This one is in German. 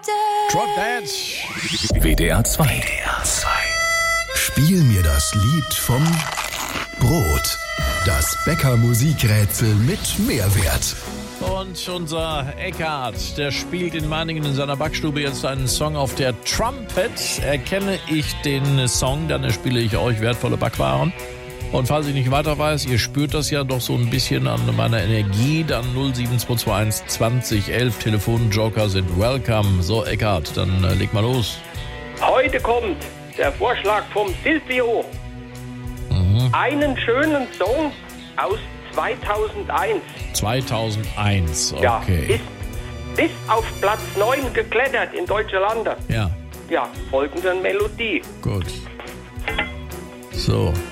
Drop Dead. WDR 2. Spiel mir das Lied vom Brot. Das Bäcker-Musikrätsel mit Mehrwert. Und unser Eckhard, der spielt in Meiningen in seiner Backstube jetzt einen Song auf der Trumpet. Erkenne ich den Song, dann spiele ich euch wertvolle Backwaren. Und falls ich nicht weiter weiß, ihr spürt das ja doch so ein bisschen an meiner Energie, dann 07221 2011 Telefonjoker sind welcome. So, Eckhard, dann leg mal los. Heute kommt der Vorschlag vom Silvio. Einen schönen Song aus 2001. 2001, okay. Ja, ist bis auf Platz 9 geklettert in Deutsche Lande. Ja. Ja, folgende Melodie. Gut. So,